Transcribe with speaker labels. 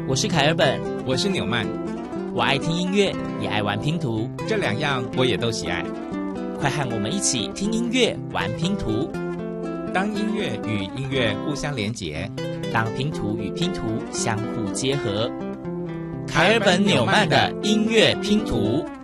Speaker 1: 我是凯尔本，
Speaker 2: 我是纽曼。
Speaker 1: 我爱听音乐，也爱玩拼图，
Speaker 2: 这两样我也都喜爱。
Speaker 1: 快和我们一起听音乐，玩拼图。
Speaker 2: 当音乐与音乐互相连结，
Speaker 1: 当拼图与拼图相互结合。凯尔本纽曼的音乐拼图。